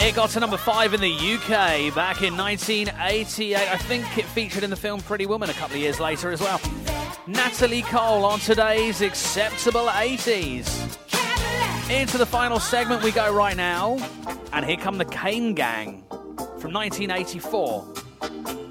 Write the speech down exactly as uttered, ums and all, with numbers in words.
It got to number five in the U K back in nineteen eighty-eight. I think it featured in the film Pretty Woman a couple of years later as well. Natalie Cole on today's Acceptable eighties. Into the final segment we go right now. And here come the Kane Gang from nineteen eighty-four.